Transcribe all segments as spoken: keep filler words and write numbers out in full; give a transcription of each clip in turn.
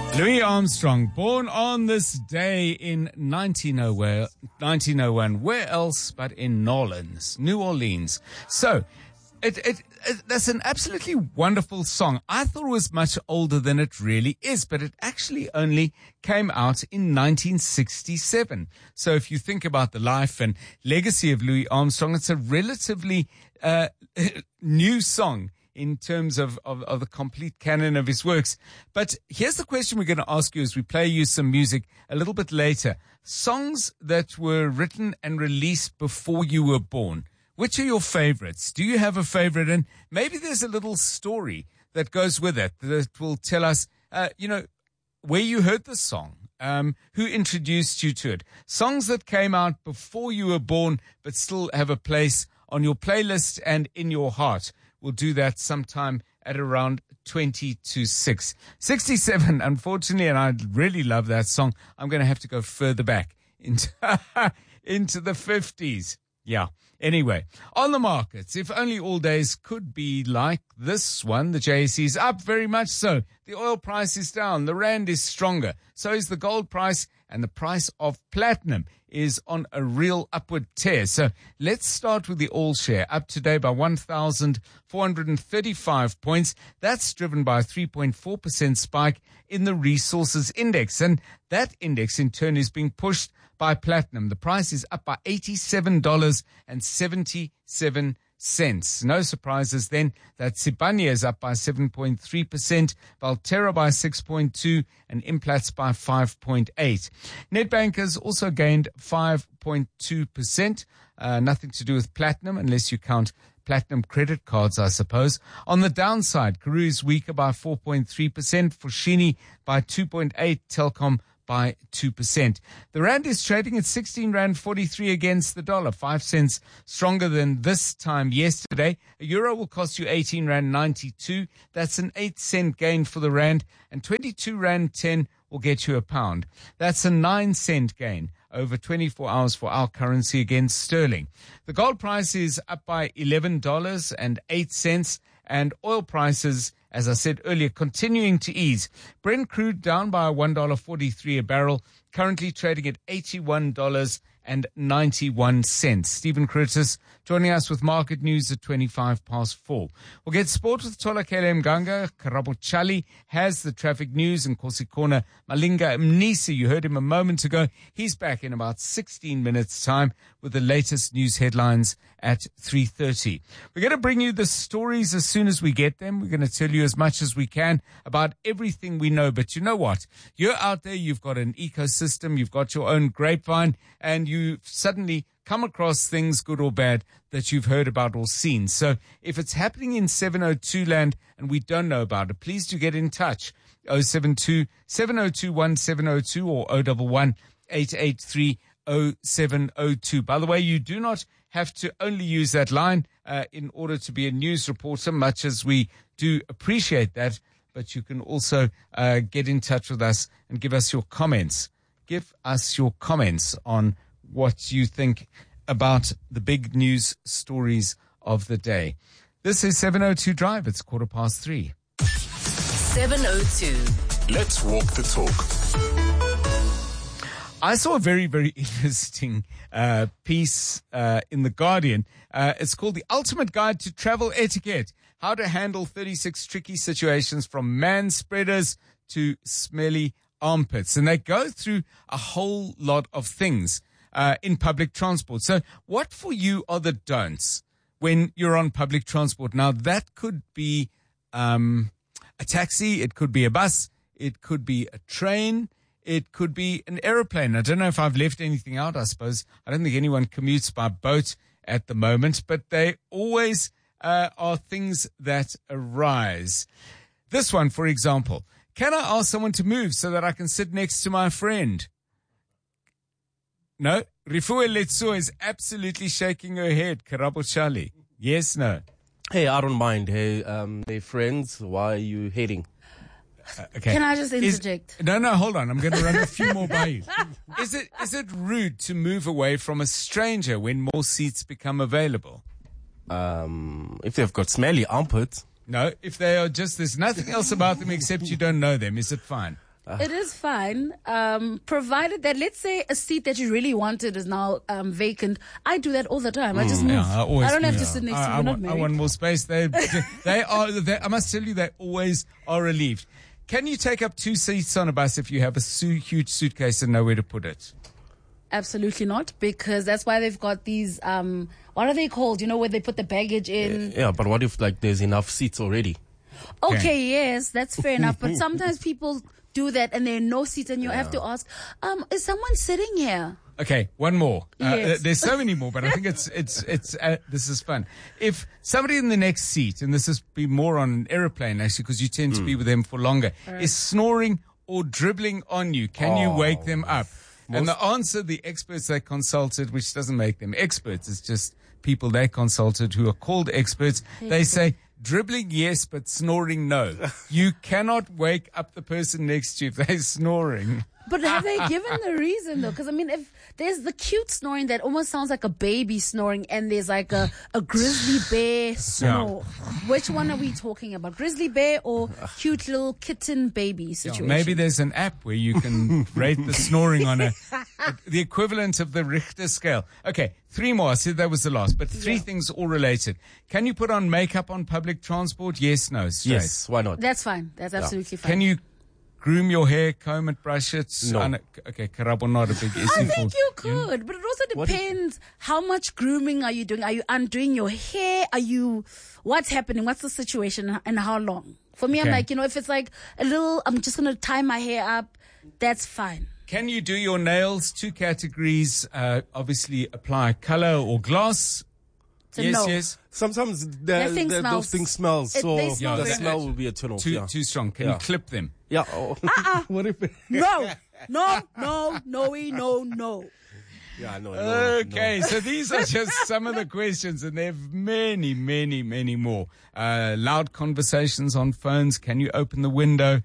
Louis Armstrong, born on this day in nineteen oh one. Where else but in New Orleans, New Orleans. So, it, it, it, that's an absolutely wonderful song. I thought it was much older than it really is, but it actually only came out in nineteen sixty-seven. So if you think about the life and legacy of Louis Armstrong, it's a relatively uh, new song in terms of, of, of the complete canon of his works. But here's the question we're going to ask you as we play you some music a little bit later. Songs that were written and released before you were born. Which are your favorites? Do you have a favorite? And maybe there's a little story that goes with it that will tell us, uh, you know, where you heard the song, um, who introduced you to it. Songs that came out before you were born but still have a place on your playlist and in your heart. We'll do that sometime at around twenty to six. sixty-seven, unfortunately, and I really love that song. I'm going to have to go further back into, into the fifties. Yeah. Anyway, on the markets, if only all days could be like this one, the J S E is up very much so. The oil price is down. The rand is stronger. So is the gold price, and the price of platinum is on a real upward tear. So let's start with the oil share, up today by one thousand four hundred thirty-five points. That's driven by a three point four percent spike in the resources index. And that index in turn is being pushed by platinum. The price is up by eighty-seven dollars and seventy-seven cents. No surprises then that Sibanye is up by seven point three percent, Valterra by six point two, and Implats by five point eight. Nedbank has also gained five point two percent. Uh, nothing to do with platinum unless you count platinum credit cards, I suppose. On the downside, Karoo is weaker by four point three percent, Foschini by two point eight, Telkom by two percent. The rand is trading at sixteen rand forty-three against the dollar, five cents stronger than this time yesterday. A euro will cost you eighteen rand ninety-two. That's an eight cent gain for the rand, and twenty-two rand ten will get you a pound. That's a nine cent gain over twenty-four hours for our currency against sterling. The gold price is up by eleven dollars and eight cents, and oil prices, as I said earlier, continuing to ease. Brent crude down by one dollar forty-three a barrel, currently trading at eighty-one dollars and ninety-one cents. Stephen Curtis joining us with market news at twenty-five past four. We'll get sport with Tolakele Mganga. Karabo Chali has the traffic news, and Kosikona Malinga Mnisi, you heard him a moment ago. He's back in about sixteen minutes time with the latest news headlines at three thirty. We're going to bring you the stories as soon as we get them. We're going to tell you as much as we can about everything we know. But you know what? You're out there, you've got an ecosystem, you've got your own grapevine, and you've suddenly come across things, good or bad, that you've heard about or seen. So if it's happening in seven oh two land and we don't know about it, please do get in touch. oh seven two, seven oh two, one seven oh two or oh one one, eight eight three, oh seven oh two. By the way, you do not have to only use that line uh, in order to be a news reporter, much as we do appreciate that. But you can also uh, get in touch with us and give us your comments. Give us your comments on what you think about the big news stories of the day. This is seven oh two Drive. It's quarter past three. seven oh two. Let's walk the talk. I saw a very, very interesting uh, piece uh, in The Guardian. Uh, it's called The Ultimate Guide to Travel Etiquette, How to Handle thirty-six Tricky Situations from Man-Spreaders to Smelly Armpits. And they go through a whole lot of things uh, in public transport. So what for you are the don'ts when you're on public transport? Now, that could be um, a taxi, it could be a bus, it could be a train, it could be an aeroplane. I don't know if I've left anything out, I suppose. I don't think anyone commutes by boat at the moment, but they always uh, are things that arise. This one, for example. Can I ask someone to move so that I can sit next to my friend? No? Rifue Letso is absolutely shaking her head. Karabo Chali. Yes, no? Hey, I don't mind. Hey, um, hey, friends, why are you hating? Uh, okay. Can I just interject? Is, no, no, hold on. I'm going to run a few more by you. Is it is it rude to move away from a stranger when more seats become available? Um, if they've got smelly armpits. No, if they are just, there's nothing else about them except you don't know them. Is it fine? It is fine, um, provided that, let's say, a seat that you really wanted is now um, vacant. I do that all the time. I just move. Yeah, I, always, I don't have yeah. to sit next I, to you. I, We're not want, I married. want more space. They, they are. They, I must tell you, they always are relieved. Can you take up two seats on a bus if you have a su- huge suitcase and nowhere to put it? Absolutely not, because that's why they've got these, um, what are they called? You know, where they put the baggage in. Yeah, but what if like there's enough seats already? Okay, Okay. yes, that's fair enough. But sometimes people do that and there are no seats and you have to ask, um, is someone sitting here? Okay, one more. Uh, Yes. There's so many more, but I think it's it's it's. Uh, this is fun. If somebody in the next seat, and this is be more on an aeroplane actually, because you tend to be with them for longer, is snoring or dribbling on you, can you wake them up? And the answer, the experts they consulted, which doesn't make them experts, it's just people they consulted who are called experts. They say dribbling, yes, but snoring, no. You cannot wake up the person next to you if they're snoring. But have they given the reason though? Because I mean, if there's the cute snoring that almost sounds like a baby snoring, and there's like a, a grizzly bear snore. Which one are we talking about? Grizzly bear or cute little kitten baby situation? Maybe there's an app where you can rate the snoring on a, a the equivalent of the Richter scale. Okay, three more. I said that was the last, but three Yeah. things all related. Can you put on makeup on public transport? Yes, no, straight. Yes, why not? That's fine. That's absolutely fine. Can you groom your hair, comb it, brush it? No. Un- okay, Karabo, not a big issue. I think for you could, but it also What if- depends. How much grooming are you doing? Are you undoing your hair? Are you, what's happening? What's the situation and how long? For me, I'm Okay. like, you know, if it's like a little, I'm just going to tie my hair up, that's fine. Can you do your nails? Two categories. Uh, obviously, apply color or gloss. So yes, no. yes. Sometimes the, That thing the, smells. those things smell, It- so they smell the very smell much. will be a turn off. Too Yeah, too strong. Can Yeah. you clip them? yeah. Oh. what if? No, no, no, no, no, no. Yeah, no, no. Okay, so these are just some of the questions, and there are many, many, many more. Uh, loud conversations on phones. Can you open the window?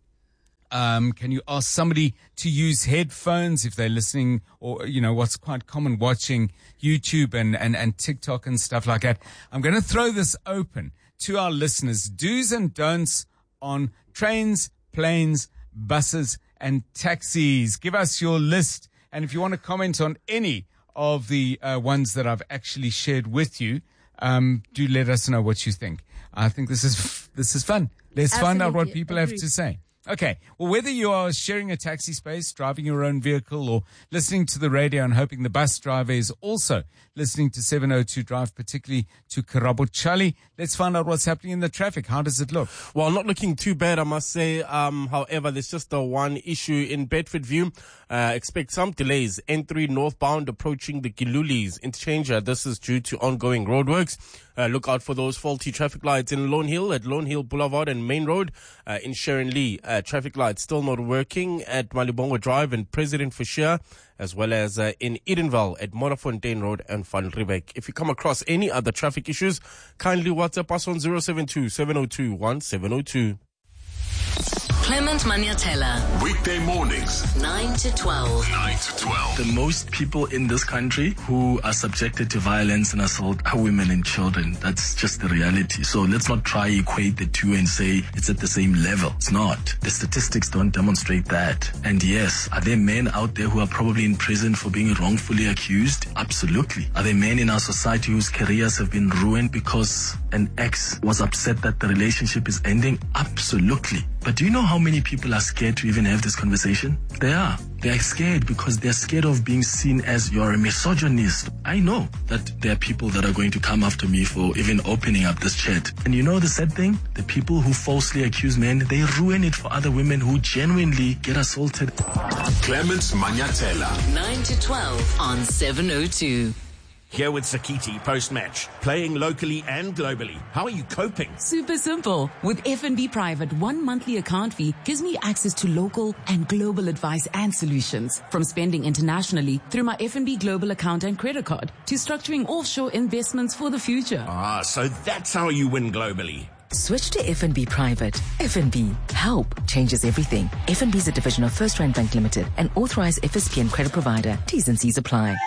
Um, can you ask somebody to use headphones if they're listening, or, you know, what's quite common, watching YouTube and, and, and TikTok and stuff like that? I'm going to throw this open to our listeners. Do's and don'ts on trains, planes, buses, and taxis. Give us your list. And if you want to comment on any of the uh, ones that I've actually shared with you, um, do let us know what you think. I think this is this is fun. Let's find out what Absolutely. people have Agreed. to say. Okay. Well, whether you are sharing a taxi space, driving your own vehicle, or listening to the radio and hoping the bus driver is also listening to seven oh two Drive, particularly to Karabo Chali, let's find out what's happening in the traffic. How does it look? Well, not looking too bad, I must say. Um, however, there's just the one issue in Bedfordview. Uh, expect some delays. N three northbound approaching the Gilulis interchange. Uh, this is due to ongoing roadworks. Uh, look out for those faulty traffic lights in Lone Hill, at Lone Hill Boulevard and Main Road. Uh, in Sharon Lee, uh, traffic lights still not working at Malibongo Drive and President Fisher, as well as uh, in Edenville at Morafontein Road and Van Riebeck. If you come across any other traffic issues, kindly WhatsApp us on zero seven two, seven oh two, one seven oh two. Clement Maniatella, Weekday mornings, nine to twelve. nine to twelve. The most people in this country who are subjected to violence and assault are women and children. That's just the reality. So let's not try equate the two and say it's at the same level. It's not. The statistics don't demonstrate that. And yes, are there men out there who are probably in prison for being wrongfully accused? Absolutely. Are there men in our society whose careers have been ruined because an ex was upset that the relationship is ending? Absolutely. But do you know how many people are scared to even have this conversation? They are. They are scared because they're scared of being seen as you're a misogynist. I know that there are people that are going to come after me for even opening up this chat. And you know the sad thing? The people who falsely accuse men, they ruin it for other women who genuinely get assaulted. Clement Maniatella. nine to twelve on seven oh two. Here with Sakiti post-match, playing locally and globally. How are you coping? Super simple. With F N B Private, one monthly account fee gives me access to local and global advice and solutions. From spending internationally through my F N B Global account and credit card to structuring offshore investments for the future. Ah, so that's how you win globally. Switch to F N B Private. F N B. Help changes everything. F N B is a division of First Rand Bank Limited, an authorized F S P and credit provider. T's and C's apply.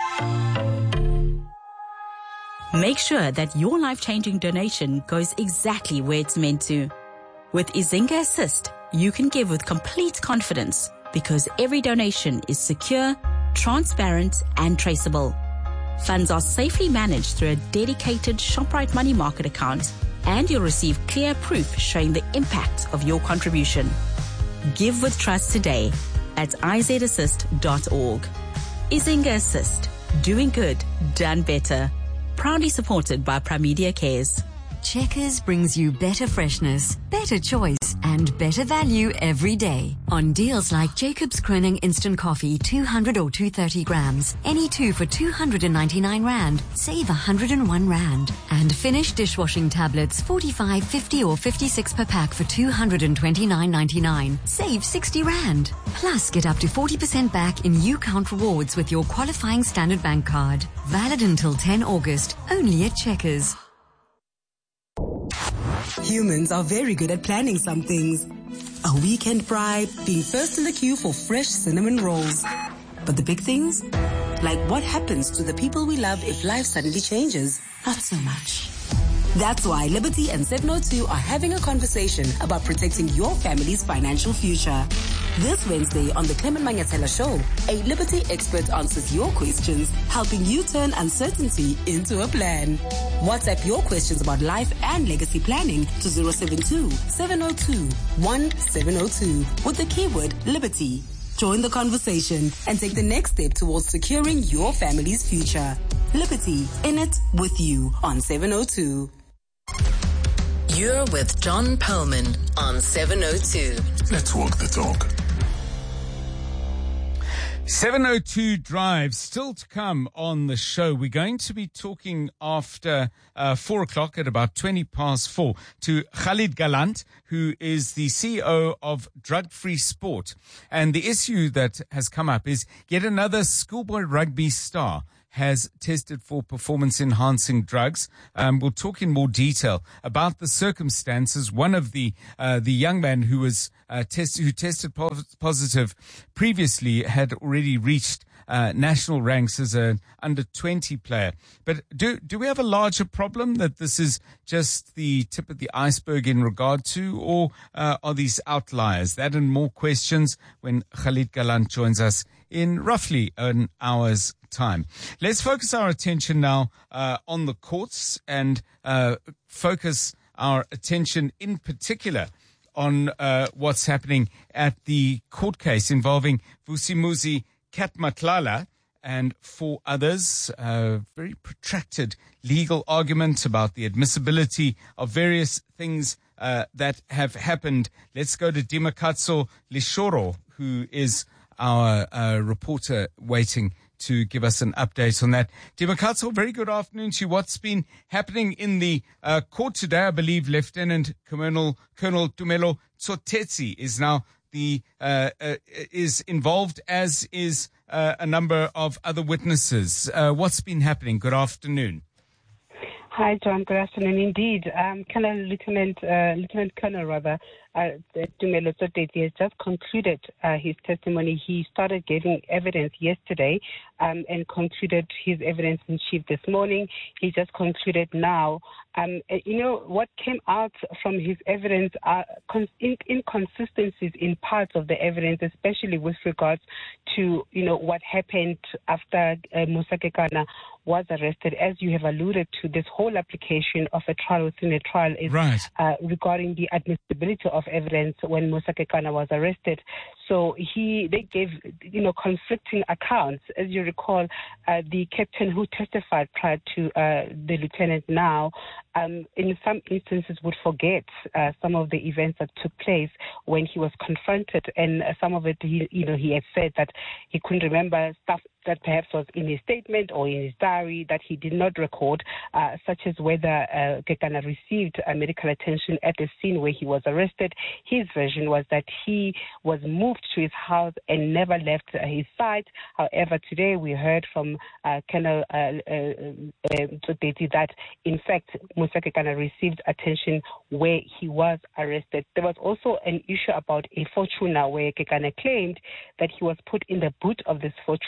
Make sure that your life-changing donation goes exactly where it's meant to. With Izinga Assist, you can give with complete confidence because every donation is secure, transparent, and traceable. Funds are safely managed through a dedicated ShopRite Money Market account, and you'll receive clear proof showing the impact of your contribution. Give with trust today at i z assist dot org. Izinga Assist. Doing good, done better. Proudly supported by Primedia Cares. Checkers brings you better freshness, better choice, and better value every day. On deals like Jacob's Kroning Instant Coffee two hundred or two hundred thirty grams, any two for two hundred ninety-nine rand, save one hundred one rand. And Finish dishwashing tablets forty-five, fifty or fifty-six per pack for two hundred twenty-nine ninety-nine, save sixty rand. Plus get up to forty percent back in U-Count rewards with your qualifying Standard Bank card. Valid until the tenth of August, only at Checkers. Humans are very good at planning some things. A weekend bride, being first in the queue for fresh cinnamon rolls. But the big things? Like what happens to the people we love if life suddenly changes? Not so much. That's why Liberty and seven oh two are having a conversation about protecting your family's financial future. This Wednesday on the Clement Manyatela Show, a Liberty expert answers your questions, helping you turn uncertainty into a plan. WhatsApp your questions about life and legacy planning to zero seven two, seven oh two, one seven oh two with the keyword Liberty. Join the conversation and take the next step towards securing your family's future. Liberty, in it with you on seven oh two. You're with John Perlman on seven oh two. Let's walk the talk. seven oh two Drive, still to come on the show. We're going to be talking after uh, four o'clock at about twenty past four to Khalid Galant, who is the C E O of Drug Free Sport. And the issue that has come up is yet another schoolboy rugby star has tested for performance-enhancing drugs. Um, we'll talk in more detail about the circumstances. One of the uh, the young man who was uh, test who tested po- positive previously had already reached uh, national ranks as an under twenty player. But do do we have a larger problem that this is just the tip of the iceberg in regard to, or uh, are these outliers? That and more questions when Khalid Galant joins us in roughly an hour's time. Let's focus our attention now uh, on the courts and uh, focus our attention in particular on uh, what's happening at the court case involving Vusimuzi Katmatlala and four others. Uh, very protracted legal argument about the admissibility of various things uh, that have happened. Let's go to Dimakatso Lishoro, who is our uh, reporter waiting to give us an update on that. Dimakatso, very good afternoon to you. What's been happening in the uh, court today? I believe Lieutenant Colonel Colonel Tumelo Tsotetsi is now the uh, uh, is involved, as is uh, a number of other witnesses. Uh, what's been happening? Good afternoon. Hi, John. Good afternoon. Indeed, um, Colonel Lieutenant uh, Lieutenant Colonel rather uh, Tumelo Tsotetsi has just concluded uh, his testimony. He started giving evidence yesterday um, and concluded his evidence in chief this morning. He just concluded now. Um, you know, what came out from his evidence are cons- inconsistencies in parts of the evidence, especially with regards to, you know, what happened after uh, Musa Kekana was arrested. As you have alluded to, this whole application of a trial within a trial is right. uh, regarding the admissibility of evidence when Musa Kekana was arrested. So he, they gave, you know, conflicting accounts. As you recall, uh, the captain who testified prior to uh, the lieutenant now, um, in some instances would forget uh, some of the events that took place when he was confronted, and uh, some of it, he, you know, he had said that he couldn't remember stuff that perhaps was in his statement or in his diary that he did not record, uh, such as whether uh, Kekana received uh, medical attention at the scene where he was arrested. His version was that he was moved to his house and never left uh, his side. However, today we heard from uh, Colonel uh, uh, uh, that, in fact, Musa Kekana received attention where he was arrested. There was also an issue about a Fortuner where Kekana claimed that he was put in the boot of this Fortuner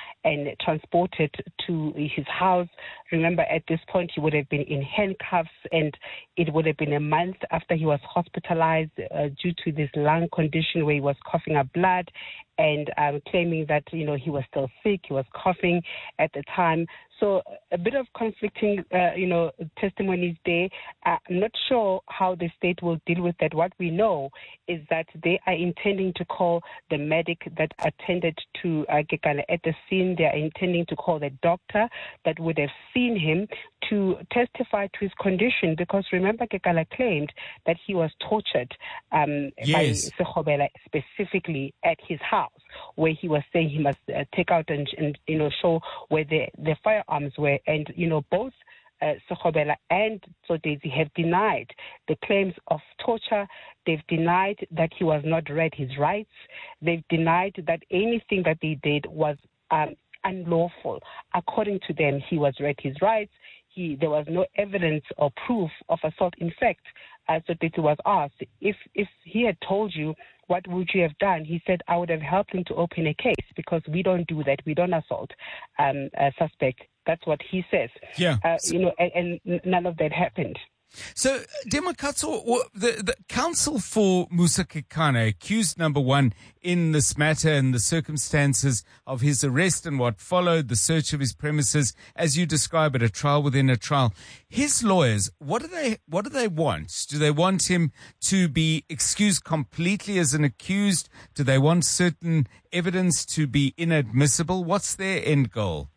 and transported to his house. Remember, at this point, he would have been in handcuffs, and it would have been a month after he was hospitalized uh, due to this lung condition where he was coughing up blood and um, claiming that, you know, he was still sick, he was coughing at the time. So a bit of conflicting, uh, you know, testimonies there. Uh, I'm not sure how the state will deal with that. What we know is that they are intending to call the medic that attended to uh, Kekana at the scene. They are intending to call the doctor that would have seen him to testify to his condition, because remember, Kekana claimed that he was tortured um, yes. by Sekgobela specifically at his house, where he was saying he must uh, take out and, and, you know, show where the, the firearms were. And, you know, both uh, Sekgobela and Tsotetsi have denied the claims of torture. They've denied that he was not read his rights. They've denied that anything that they did was um, unlawful. According to them, he was read his rights. He, there was no evidence or proof of assault. In fact, as Tsotetsi was asked, if if he had told you, what would you have done? He said, I would have helped him to open a case, because we don't do that. We don't assault um, a suspect. That's what he says. Yeah. Uh, you know, and, and none of that happened. So, Demakatso, the, the counsel for Musa Kekana, accused number one in this matter and the circumstances of his arrest and what followed, the search of his premises, as you describe it, a trial within a trial. His lawyers, what do they, what do they want? Do they want him to be excused completely as an accused? Do they want certain evidence to be inadmissible? What's their end goal?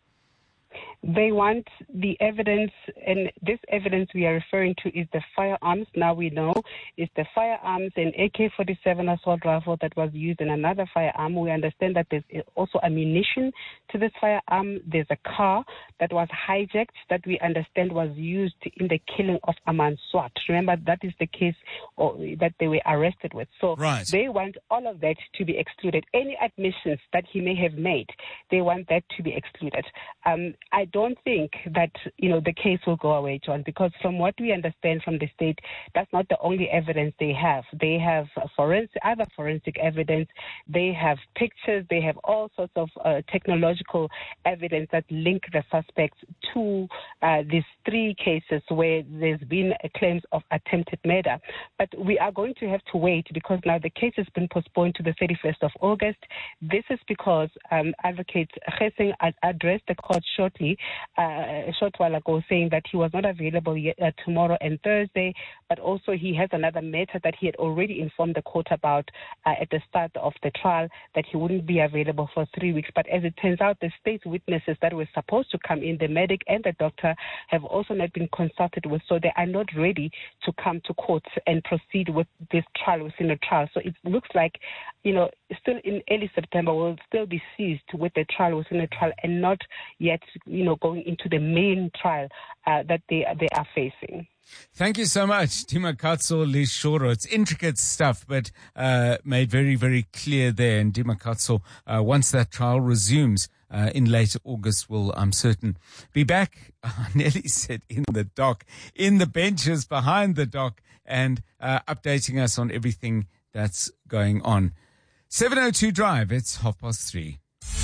They want the evidence, and this evidence we are referring to is the firearms. Now we know it's the firearms, an A K forty-seven assault rifle that was used, and another firearm. We understand that there's also ammunition to this firearm. There's a car that was hijacked that we understand was used in the killing of Aman Swat. Remember, that is the case or, that they were arrested with. So right. They want all of that to be excluded. Any admissions that he may have made, they want that to be excluded. Um, I don't think that, you know, the case will go away, John, because from what we understand from the state, that's not the only evidence they have. They have forensic, other forensic evidence. They have pictures. They have all sorts of uh, technological evidence that link the suspects to uh, these three cases where there's been claims of attempted murder. But we are going to have to wait, because now the case has been postponed to the thirty-first of August. This is because um, Advocate Gesing addressed the court shortly, uh, a short while ago, saying that he was not available yet, uh, tomorrow and Thursday, but also he has another matter that he had already informed the court about uh, at the start of the trial, that he wouldn't be available for three weeks. But as it turns out, the state witnesses that were supposed to come in, the medic and the doctor, have also not been consulted with, so they are not ready to come to court and proceed with this trial within a trial. So it looks like, you know, still in early September, we'll still be seized with the trial within a trial and not yet, you know, going into the main trial uh, that they they are facing. Thank you so much, Demakatso Leshoro. It's intricate stuff, but uh, made very, very clear there. And Demakatso, uh, once that trial resumes uh, in late August, will, I'm certain, be back, I nearly said in the dock, in the benches behind the dock, and uh, updating us on everything that's going on. seven oh two Drive, it's half past three.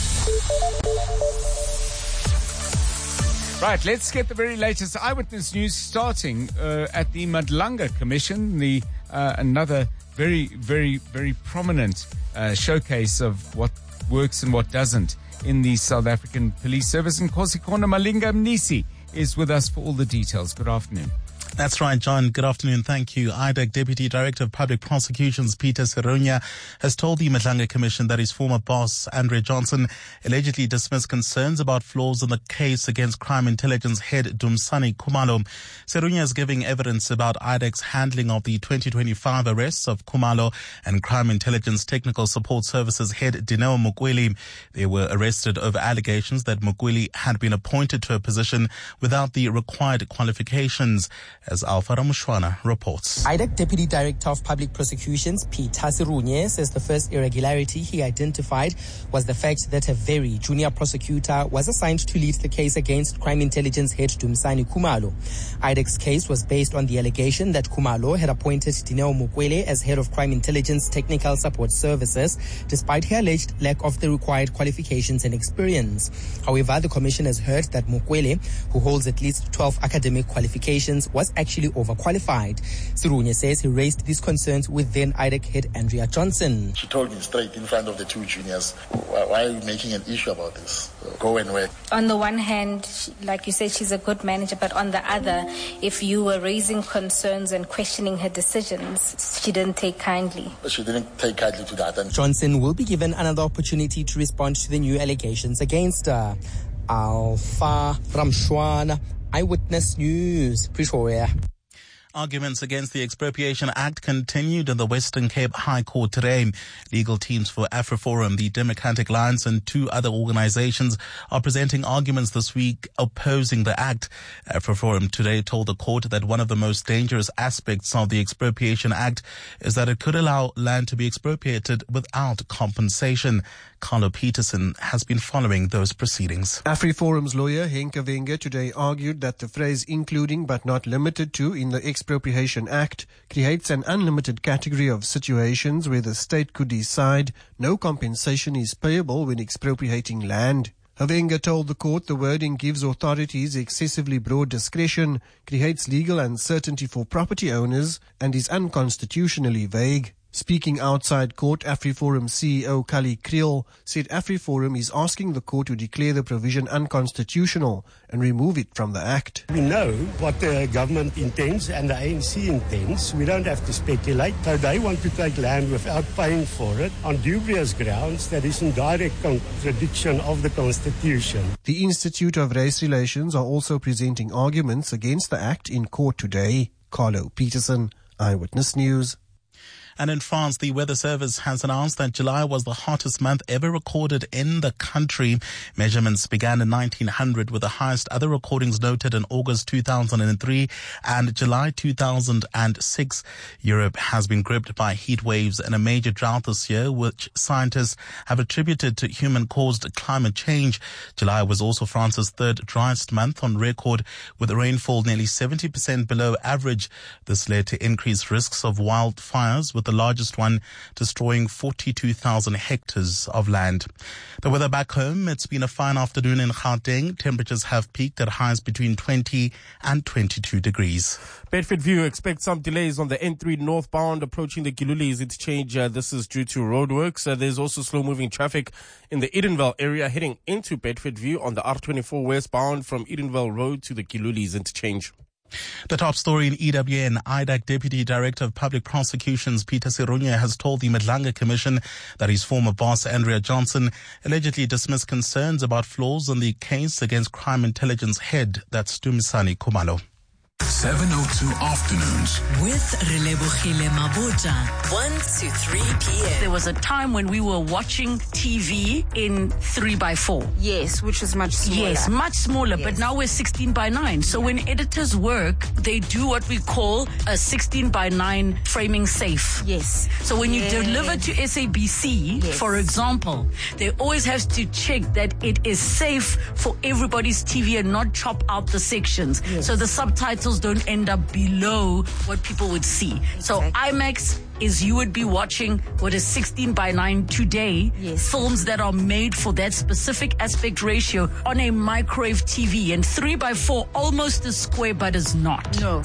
Right, let's get the very latest eyewitness news, starting uh, at the Madlanga Commission, the uh, another very, very, very prominent uh, showcase of what works and what doesn't in the South African Police Service. And Kosikona Malinga Mnisi is with us for all the details. Good afternoon. That's right, John. Good afternoon. Thank you. I D E C Deputy Director of Public Prosecutions, Peter Serunya, has told the Madlanga Commission that his former boss, Andre Johnson, allegedly dismissed concerns about flaws in the case against crime intelligence head Dumisani Khumalo. Serunya is giving evidence about I D E C's handling of the twenty twenty-five arrests of Khumalo and Crime Intelligence Technical Support Services head Dineo Mukweli. They were arrested over allegations that Mukweli had been appointed to a position without the required qualifications. as Alpha Ramshwana reports. I D E C Deputy Director of Public Prosecutions, Peter Serunye, says the first irregularity he identified was the fact that a very junior prosecutor was assigned to lead the case against Crime Intelligence head Dumisani Khumalo. I D E C's case was based on the allegation that Khumalo had appointed Dineo Mukwele as head of Crime Intelligence Technical Support Services, despite her alleged lack of the required qualifications and experience. However, the commission has heard that Mukwele, who holds at least twelve academic qualifications, was actually overqualified. Serunye says he raised these concerns with then I D E C head Andrea Johnson. She told me straight in front of the two juniors, why are you making an issue about this? Go and work. On the one hand, like you said, she's a good manager, but on the other, if you were raising concerns and questioning her decisions, she didn't take kindly. She didn't take kindly to that. And Johnson will be given another opportunity to respond to the new allegations against her. Alpha Ramshwana, Eyewitness News, Pretoria. Arguments against the Expropriation Act continued in the Western Cape High Court today. Legal teams for AfriForum, the Democratic Alliance, and two other organizations are presenting arguments this week opposing the act. AfriForum today told the court that one of the most dangerous aspects of the Expropriation Act is that it could allow land to be expropriated without compensation. Carlo Peterson has been following those proceedings. AfriForum's lawyer Henk Wenger today argued that the phrase including but not limited to in the Expropriation Act creates an unlimited category of situations where the state could decide no compensation is payable when expropriating land. Wenger told the court the wording gives authorities excessively broad discretion, creates legal uncertainty for property owners, and is unconstitutionally vague. Speaking outside court, AfriForum C E O Kali Kriel said AfriForum is asking the court to declare the provision unconstitutional and remove it from the act. We know what the government intends and the A N C intends. We don't have to speculate. So they want to take land without paying for it on dubious grounds that is in direct contradiction of the Constitution. The Institute of Race Relations are also presenting arguments against the act in court today. Carlo Peterson, Eyewitness News. And in France, the Weather Service has announced that July was the hottest month ever recorded in the country. Measurements began in nineteen hundred, with the highest other recordings noted in August two thousand three and July two thousand six. Europe has been gripped by heat waves and a major drought this year, which scientists have attributed to human-caused climate change. July was also France's third driest month on record, with rainfall nearly seventy percent below average. This led to increased risks of wildfires, with the largest one destroying forty-two thousand hectares of land. The weather back home, it's been a fine afternoon in Gauteng. Temperatures have peaked at highs between twenty and twenty-two degrees. Bedfordview expects some delays on the N three northbound approaching the Gilulis interchange. Uh, this is due to roadworks. Uh, there's also slow-moving traffic in the Edenvale area heading into Bedfordview on the R twenty-four westbound from Edenvale Road to the Gilulis interchange. The top story in E W N, I D E C Deputy Director of Public Prosecutions Peter Serunye has told the Madlanga Commission that his former boss Andrea Johnson allegedly dismissed concerns about flaws in the case against Crime Intelligence head, that's Dumisani Khumalo. seven oh two afternoons. With Relebohile Mabota. one to three p.m. There was a time when we were watching T V in three by four. Yes, which is much smaller. Yes, much smaller, yes. But now we're sixteen by nine. So yeah. When editors work, they do what we call a sixteen by nine framing safe. Yes. So when yes. you deliver to S A B C, yes. for example, they always have to check that it is safe for everybody's T V and not chop out the sections. Yes. So the subtitles don't end up below what people would see. Exactly. So IMAX is you would be watching what is sixteen by nine today, yes. films that are made for that specific aspect ratio on a microwave T V, and three by four almost is square but is not. No.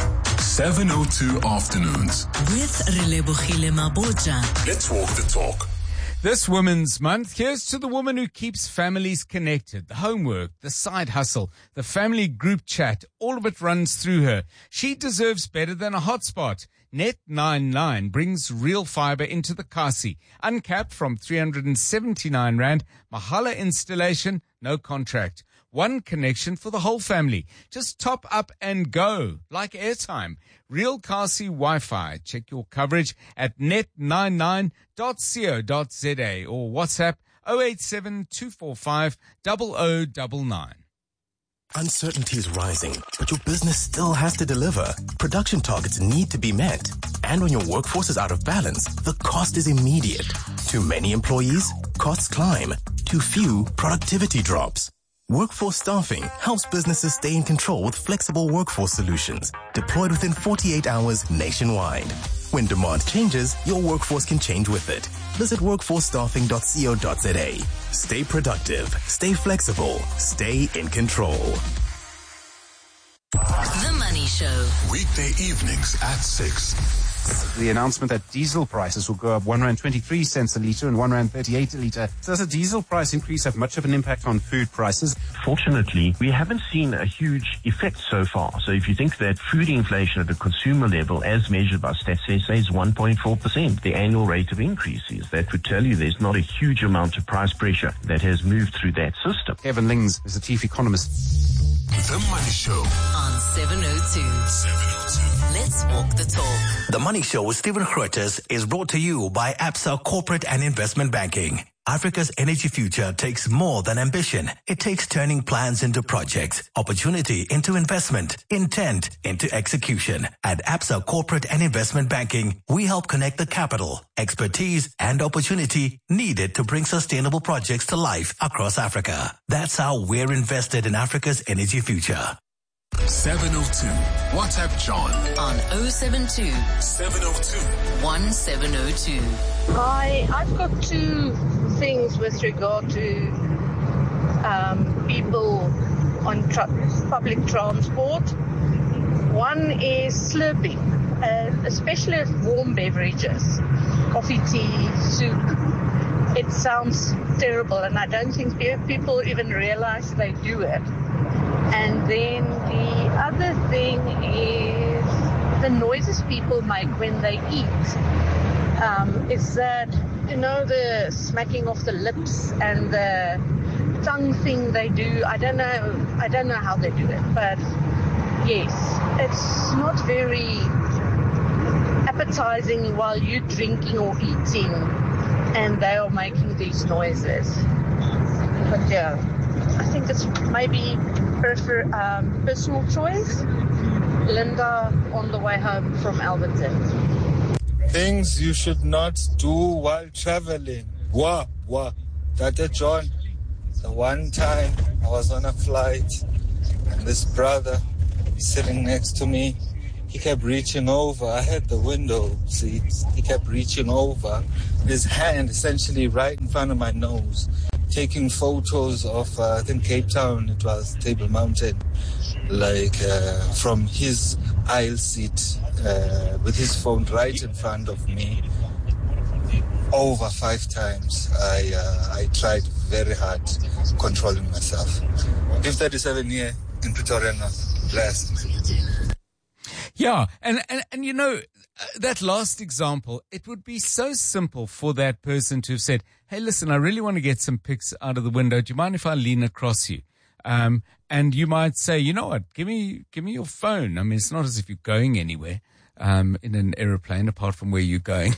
seven oh two afternoons. With Relebohile Mabota. Let's walk the talk. This Women's Month, here's to the woman who keeps families connected. The homework, the side hustle, the family group chat, all of it runs through her. She deserves better than a hotspot. Net ninety-nine brings real fiber into the Kasi. Uncapped from three hundred seventy-nine rand. Mahala installation, no contract. One connection for the whole family. Just top up and go, like airtime. Real Kasi Wi-Fi. Check your coverage at net ninety-nine dot co dot za or WhatsApp oh eight seven two four five zero zero nine nine. Uncertainty is rising, but your business still has to deliver. Production targets need to be met. And when your workforce is out of balance, the cost is immediate. Too many employees? Costs climb. Too few? Productivity drops. Workforce Staffing helps businesses stay in control with flexible workforce solutions deployed within forty-eight hours nationwide. When demand changes, your workforce can change with it. Visit workforce staffing dot co dot za. Stay productive, stay flexible, stay in control. The Money Show. Weekday evenings at six. The announcement that diesel prices will go up one rand twenty-three cents a litre and one rand thirty-eight a litre. Does a diesel price increase have much of an impact on food prices? Fortunately, we haven't seen a huge effect so far. So if you think that food inflation at the consumer level, as measured by Stats S A, is one point four percent, the annual rate of increase is, that would tell you there's not a huge amount of price pressure that has moved through that system. Kevin Lings is the chief economist. The Money Show on seven oh two. Let's walk the talk. The Money Show with Stephen Grootes is brought to you by Absa Corporate and Investment Banking. Africa's energy future takes more than ambition. It takes turning plans into projects, opportunity into investment, intent into execution. At Absa Corporate and Investment Banking, we help connect the capital, expertise, and opportunity needed to bring sustainable projects to life across Africa. That's how we're invested in Africa's energy future. seven oh two. WhatsApp John on oh seven two, seven oh two, one seven oh two. Hi, I've got two things with regard to um, people on tra- public transport. One is slurping, uh, especially with warm beverages, coffee, tea, soup. It sounds terrible, and I don't think people even realize they do it. And then the other thing is the noises people make when they eat. Um, is that, you know, the smacking of the lips and the tongue thing they do. I don't know. I don't know how they do it, but yes, it's not very appetizing while you're drinking or eating, and they are making these noises. But yeah, I think it's maybe prefer um, personal choice. Linda on the way home from Alberton. Things you should not do while traveling. Wah, wah. Doctor John, the one time I was on a flight and this brother sitting next to me, he kept reaching over. I had the window seat. He kept reaching over, his hand essentially right in front of my nose, taking photos of, uh, I think Cape Town, it was Table Mountain, like uh, from his aisle seat uh, with his phone right in front of me. Over five times, I uh, I tried very hard controlling myself. Live thirty-seven year in Pretoria North. Blessed. Yeah, and, and, and you know, uh, that last example, it would be so simple for that person to have said, hey, listen, I really want to get some pics out of the window. Do you mind if I lean across you? Um, and you might say, you know what, give me, give me your phone. I mean, it's not as if you're going anywhere, um, in an aeroplane apart from where you're going.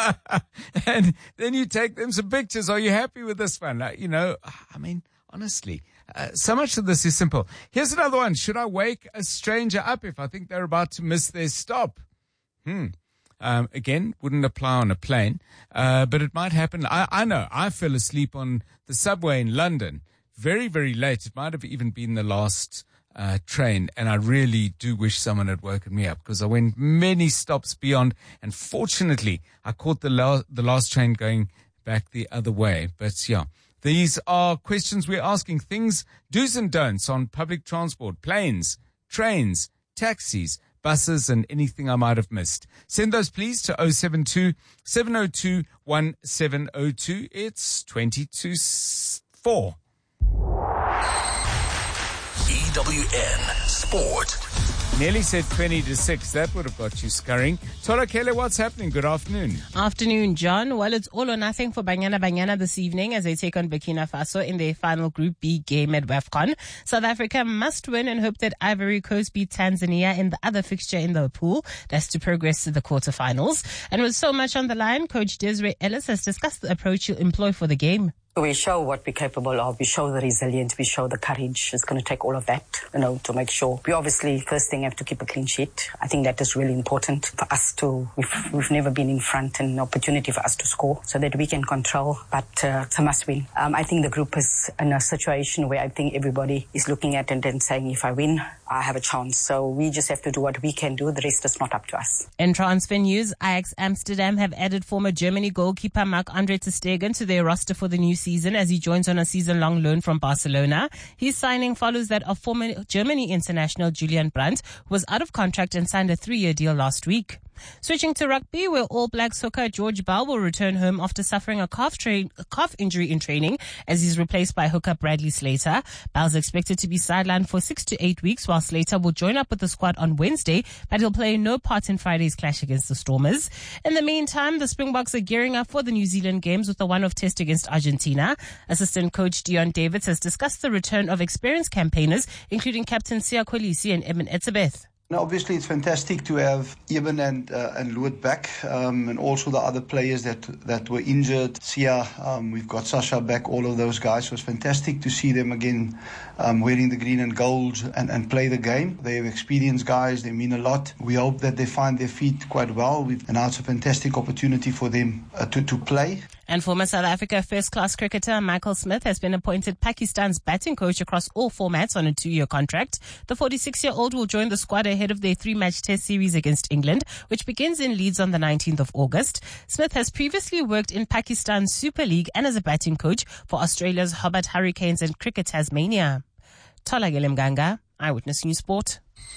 And then you take them some pictures. Are you happy with this one? Uh, you know, I mean, honestly, uh, so much of this is simple. Here's another one. Should I wake a stranger up if I think they're about to miss their stop? Hmm. Um, again, wouldn't apply on a plane, uh, but it might happen. I, I know I fell asleep on the subway in London very, very late. It might have even been the last uh, train, and I really do wish someone had woken me up because I went many stops beyond, and fortunately, I caught the, la- the last train going back the other way. But yeah, these are questions we're asking, things, do's and don'ts on public transport, planes, trains, taxis, buses, and anything I might have missed. Send those please to oh seven two, seven oh two, one seven oh two. It's twenty to four. E W N Sport. Nearly said twenty to six. That would have got you scurrying. Tola Kele, what's happening? Good afternoon. Afternoon, John. Well, it's all or nothing for Banyana Banyana this evening as they take on Burkina Faso in their final Group B game at WAFCON. South Africa must win and hope that Ivory Coast beat Tanzania in the other fixture in the pool. That's to progress to the quarterfinals. And with so much on the line, Coach Desiree Ellis has discussed the approach he'll employ for the game. We show what we're capable of. We show the resilience. We show the courage. It's going to take all of that, you know, to make sure. We obviously, first thing, have to keep a clean sheet. I think that is really important for us to, we've, we've never been in front, and an opportunity for us to score so that we can control, but uh, it's a must win. Um, I think the group is in a situation where I think everybody is looking at it and saying, if I win, I have a chance. So we just have to do what we can do. The rest is not up to us. In transfer news, Ajax Amsterdam have added former Germany goalkeeper Marc-Andre ter Stegen to their roster for the new season as he joins on a season-long loan from Barcelona. His signing follows that of former Germany international Julian Brandt, who was out of contract and signed a three-year deal last week. Switching to rugby, where All Blacks hooker George Bell will return home after suffering a calf, tra- a calf injury in training as he's replaced by hooker Bradley Slater. Bell's expected to be sidelined for six to eight weeks, while Slater will join up with the squad on Wednesday, but he'll play no part in Friday's clash against the Stormers. In the meantime, the Springboks are gearing up for the New Zealand games with a one-off test against Argentina. Assistant coach Dion Davids has discussed the return of experienced campaigners, including Captain Siya Kolisi and Eben Etzebeth. Now, obviously, it's fantastic to have Eben and uh, and Loot back, um, and also the other players that that were injured. Sia, um, we've got Sasha back, all of those guys. So it's fantastic to see them again um, wearing the green and gold and, and play the game. They're experienced guys. They mean a lot. We hope that they find their feet quite well. We've, and now it's a fantastic opportunity for them uh, to, to play. And former South Africa first-class cricketer Michael Smith has been appointed Pakistan's batting coach across all formats on a two-year contract. The forty-six-year-old will join the squad ahead of their three-match test series against England, which begins in Leeds on the nineteenth of August. Smith has previously worked in Pakistan's Super League and as a batting coach for Australia's Hobart Hurricanes and Cricket Tasmania. Tola Gelemganga, Eyewitness News Sport.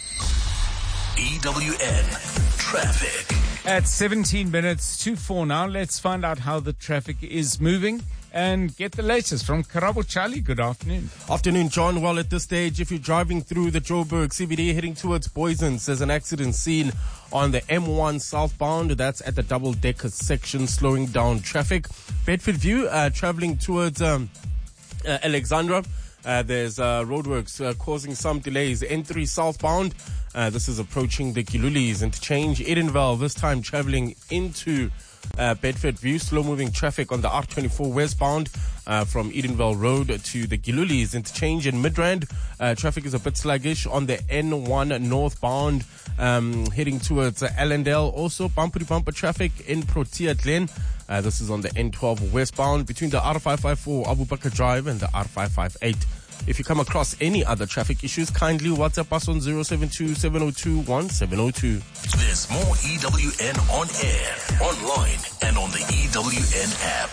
E W N Traffic. At seventeen minutes to four now, let's find out how the traffic is moving and get the latest from Karabo Charlie. Good afternoon. Afternoon, John. Well, at this stage, if you're driving through the Joburg C B D heading towards Boysens, there's an accident scene on the M one southbound. That's at the double-decker section, slowing down traffic. Bedford View, uh, traveling towards um, uh, Alexandra. Uh, there's uh, roadworks uh, causing some delays. N three southbound. Uh, this is approaching the Gilulis interchange. Edenvale, this time traveling into uh, Bedford View. Slow-moving traffic on the R twenty-four westbound uh, from Edenvale Road to the Gilulis interchange. In Midrand, uh, traffic is a bit sluggish on the N one northbound, um, heading towards uh, Allendale. Also, bumper-to-bumper traffic in Protea Glen. Uh, this is on the N twelve westbound between the R five five four Abu Bakr Drive and the R five five eight. If you come across any other traffic issues, kindly WhatsApp us on zero seven two, seven zero two, one seven zero two. There's more E W N on air, online, and on the E W N app.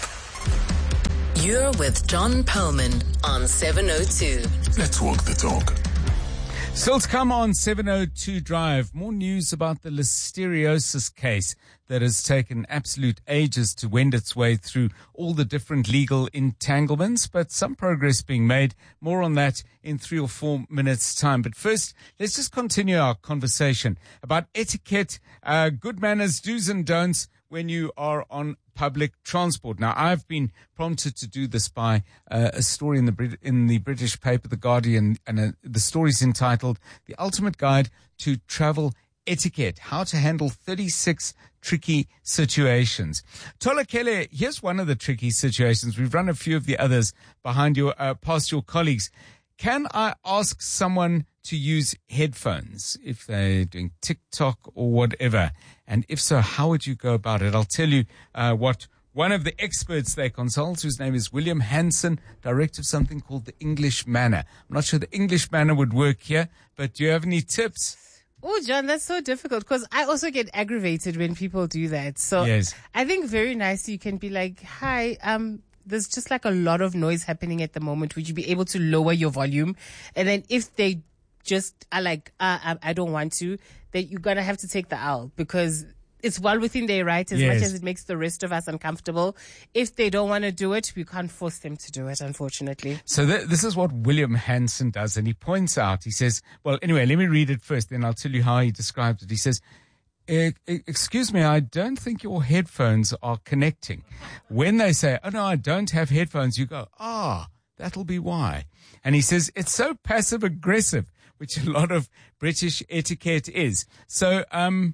You're with John Perlman on seven oh two. Let's walk the talk. Still to come on seven oh two Drive, more news about the listeriosis case that has taken absolute ages to wend its way through all the different legal entanglements, but some progress being made. More on that in three or four minutes' time. But first, let's just continue our conversation about etiquette, uh, good manners, do's and don'ts when you are on public transport. Now, I've been prompted to do this by uh, a story in the Brit- in the British paper, The Guardian, and uh, the story is entitled "The Ultimate Guide to Travel Etiquette: How to Handle thirty-six Tricky Situations." Tola Kele, here's one of the tricky situations. We've run a few of the others behind your, uh, past your colleagues. Can I ask someone to use headphones if they're doing TikTok or whatever? And if so, how would you go about it? I'll tell you uh, what one of the experts they consult, whose name is William Hanson, director of something called the English Manor. I'm not sure the English Manor would work here, but do you have any tips? Oh, John, that's so difficult because I also get aggravated when people do that. So yes. I think very nicely you can be like, hi, um, there's just like a lot of noise happening at the moment. Would you be able to lower your volume? And then if they just are like, uh, I, I don't want to, then you're going to have to take the L because it's well within their right as yes. much as it makes the rest of us uncomfortable. If they don't want to do it, we can't force them to do it, unfortunately. So th- this is what William Hanson does. And he points out, he says, well, anyway, let me read it first, then I'll tell you how he describes it. He says, E- excuse me, I don't think your headphones are connecting. When they say, oh no, I don't have headphones, you go, ah, that'll be why. And he says, it's so passive aggressive, which a lot of British etiquette is. So, um,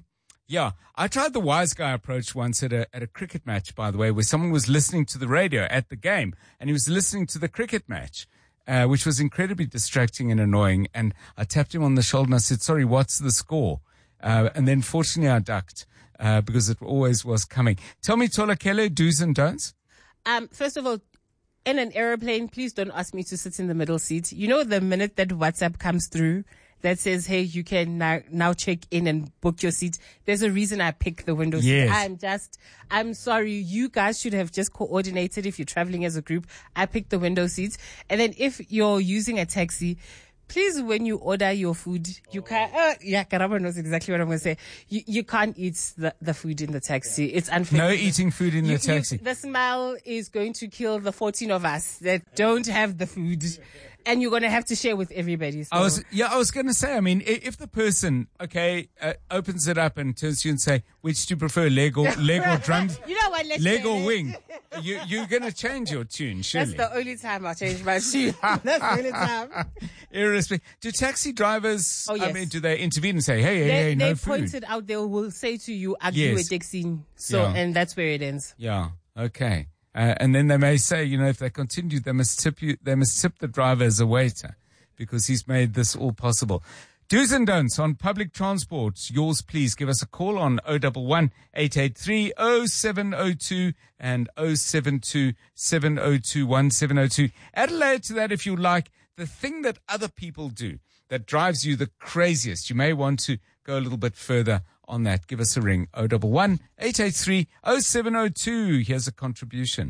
Yeah, I tried the wise guy approach once at a at a cricket match, by the way, where someone was listening to the radio at the game, and he was listening to the cricket match, uh, which was incredibly distracting and annoying. And I tapped him on the shoulder and I said, "Sorry, what's the score?" Uh, and then fortunately I ducked uh, because it always was coming. Tell me, Tolakele, do's and don'ts. Um, first of all, in an aeroplane, please don't ask me to sit in the middle seat. You know, the minute that WhatsApp comes through that says, hey, you can now, now check in and book your seat, there's a reason I pick the window Yes. seat. I'm just, I'm sorry. You guys should have just coordinated if you're traveling as a group. I picked the window seats. And then if you're using a taxi, please, when you order your food, you can't, uh, yeah, Karaba knows exactly what I'm going to say. You, you can't eat the, the food in the taxi. It's unfair. No eating food in You- the taxi. you- the smell is going to kill the fourteen of us that don't have the food. And you're going to have to share with everybody. So. I was, yeah, I was going to say, I mean, i- if the person, okay, uh, opens it up and turns to you and say, which do you prefer, leg or, leg or drum, You know what? Let's leg say or it. wing, you, you're going to change your tune, surely. That's the only time I change my tune. That's the only time. Irrespective. Do taxi drivers, Oh, yes. I mean, do they intervene and say, hey, hey, They, hey, no they food? pointed out, they will say to you, argue Yes. with Dixie. So, Yeah. and that's where it ends. Yeah. Okay. Uh, and then they may say, you know, if they continue, they must tip you, they must tip the driver as a waiter because he's made this all possible. Do's and don'ts on public transport. Yours, please give us a call on oh one one, eight eight three, oh seven oh two and oh seven two, seven oh two, one seven oh two. Add a layer to that if you like. The thing that other people do that drives you the craziest. You may want to go a little bit further on that. Give us a ring. oh one one, eight eight three, oh seven oh two. Here's a contribution.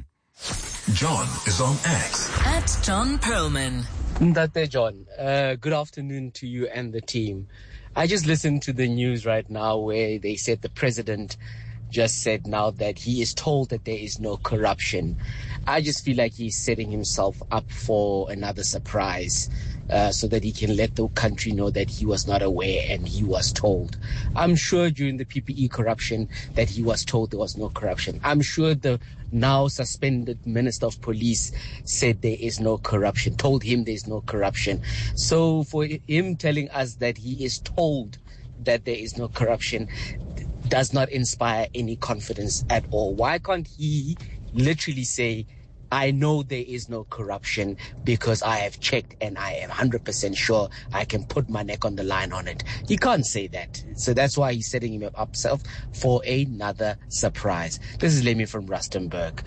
John is on X. At John Perlman. Ndate John, uh, good afternoon to you and the team. I just listened to the news right now where they said the president just said now that he is told that there is no corruption. I just feel like he's setting himself up for another surprise uh, so that he can let the country know that he was not aware and he was told. I'm sure during the P P E corruption that he was told there was no corruption. I'm sure the now suspended Minister of Police said there is no corruption, told him there is no corruption. So for him telling us that he is told that there is no corruption does not inspire any confidence at all. Why can't he literally say, I know there is no corruption because I have checked and I am one hundred percent sure I can put my neck on the line on it. He can't say that. So that's why he's setting him up himself for another surprise. This is Lemmy from Rustenburg.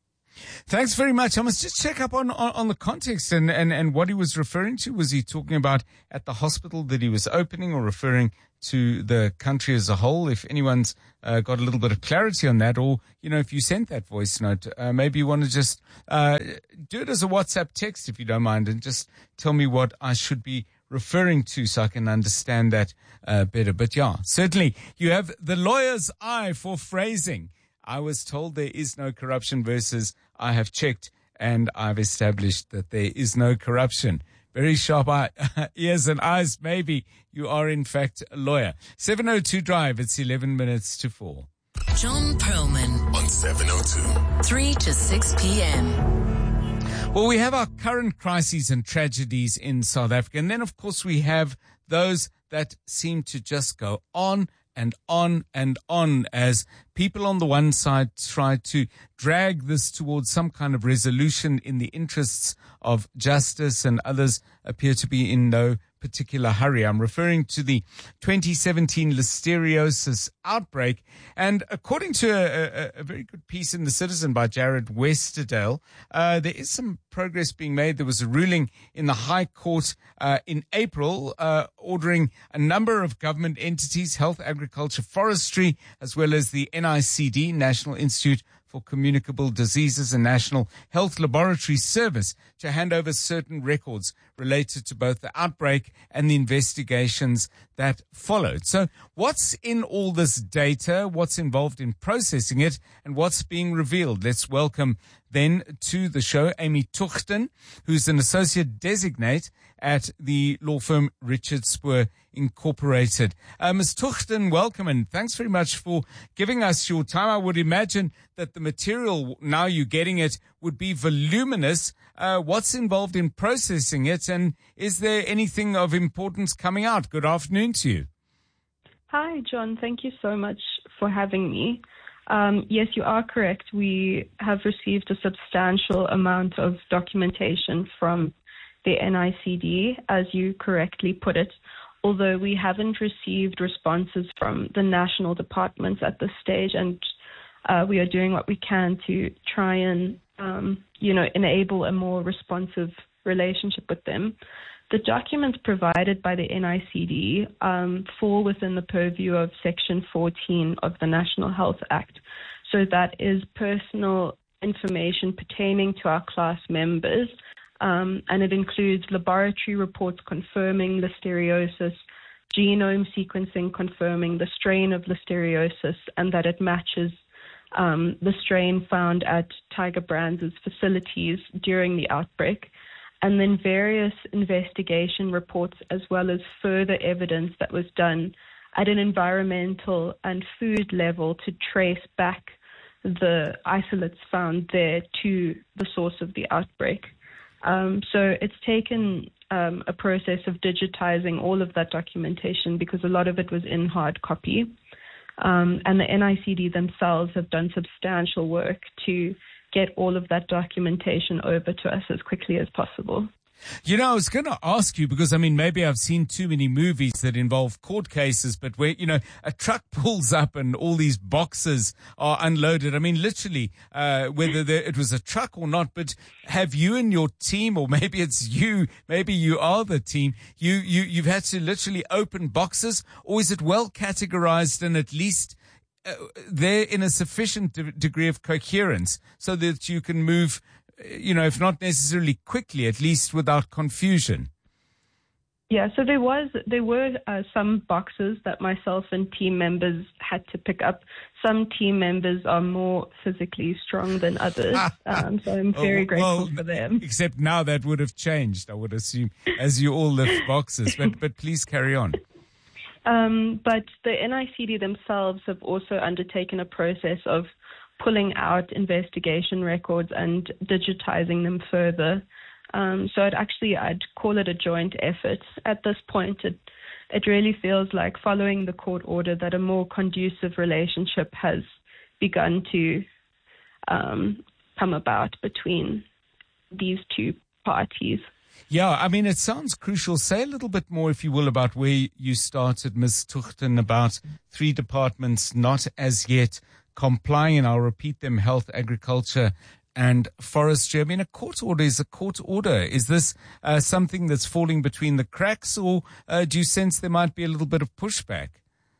Thanks very much. I must just check up on, on, on the context and, and, and what he was referring to. Was he talking about at the hospital that he was opening or referring to the country as a whole? If anyone's uh, got a little bit of clarity on that, or, you know, if you sent that voice note, uh, maybe you want to just uh, do it as a WhatsApp text if you don't mind and just tell me what I should be referring to so I can understand that uh, better. But yeah, certainly you have the lawyer's eye for phrasing. I was told there is no corruption versus I have checked and I've established that there is no corruption. Very sharp eye, ears and eyes. Maybe you are in fact a lawyer. seven oh two Drive. It's eleven minutes to four. John Perlman. On seven oh two. three to six p.m. Well, we have our current crises and tragedies in South Africa. And then, of course, we have those that seem to just go on and on and on as people on the one side try to drag this towards some kind of resolution in the interests of justice, and others appear to be in no particular hurry. I'm referring to the twenty seventeen listeriosis outbreak. And according to a, a, a very good piece in The Citizen by Jared Westerdale, uh, there is some progress being made. There was a ruling in the High Court uh, in April uh, ordering a number of government entities, health, agriculture, forestry, as well as the N I C D, National Institute for Communicable Diseases and National Health Laboratory Service, to hand over certain records related to both the outbreak and the investigations that followed. So what's in all this data? What's involved in processing it? And what's being revealed? Let's welcome then to the show Amy Tuchten, who's an associate designate at the law firm Richard Spoor Incorporated. Uh, Miz Tuchten, welcome, and thanks very much for giving us your time. I would imagine that the material, now you're getting it, would be voluminous. Uh, what's involved in processing it, and is there anything of importance coming out? Good afternoon to you. Hi, John. Thank you so much for having me. Um, yes, you are correct. We have received a substantial amount of documentation from the N I C D, as you correctly put it, although we haven't received responses from the national departments at this stage, and uh, we are doing what we can to try and, um, you know, enable a more responsive relationship with them. The documents provided by the N I C D um, fall within the purview of Section fourteen of the National Health Act. So that is personal information pertaining to our class members, um, and it includes laboratory reports confirming listeriosis, genome sequencing confirming the strain of listeriosis and that it matches um, the strain found at Tiger Brands' facilities during the outbreak, and then various investigation reports as well as further evidence that was done at an environmental and food level to trace back the isolates found there to the source of the outbreak. Um, so it's taken um, a process of digitizing all of that documentation because a lot of it was in hard copy. Um, and the N I C D themselves have done substantial work to get all of that documentation over to us as quickly as possible. You know, I was going to ask you because, I mean, maybe I've seen too many movies that involve court cases, but where, you know, a truck pulls up and all these boxes are unloaded. I mean, literally, uh, whether there, it was a truck or not, but have you and your team, or maybe it's you, maybe you are the team, you, you, you've had to literally open boxes, or is it well categorized and at least uh, they're in a sufficient de- degree of coherence so that you can move, you know, if not necessarily quickly, at least without confusion? Yeah, so there was there were uh, some boxes that myself and team members had to pick up. Some team members are more physically strong than others, um, so I'm very oh, grateful well, for them. Except now that would have changed, I would assume, as you all lift boxes. But but please carry on. Um, but the N I C D themselves have also undertaken a process of pulling out investigation records and digitizing them further. Um, so I'd actually, I'd call it a joint effort. At this point, it, it really feels like following the court order that a more conducive relationship has begun to um, come about between these two parties. Yeah, I mean, it sounds crucial. Say a little bit more, if you will, about where you started, Miz Tuchten, about three departments not as yet complying, and I'll repeat them: health, agriculture, and forestry. I mean, a court order is a court order. Is this uh, something that's falling between the cracks, or uh, do you sense there might be a little bit of pushback?